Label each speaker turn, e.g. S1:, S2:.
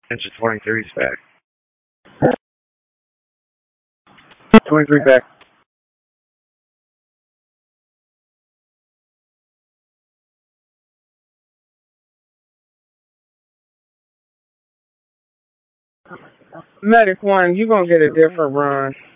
S1: And just 23's back.
S2: 23 back. Medic 1, you're going to get a different run.